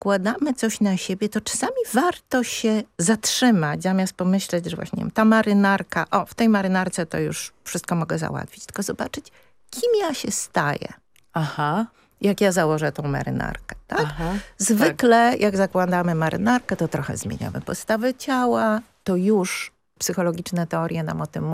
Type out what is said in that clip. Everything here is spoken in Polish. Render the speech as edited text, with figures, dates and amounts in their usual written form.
nakładamy coś na siebie, to czasami warto się zatrzymać, zamiast pomyśleć, że właśnie nie wiem, ta marynarka, w tej marynarce to już wszystko mogę załatwić. Tylko zobaczyć, kim ja się staję. Aha. Jak ja założę tą marynarkę, tak? Aha, Zwykle, jak zakładamy marynarkę, to trochę zmieniamy postawę ciała, to już psychologiczne teorie nam o tym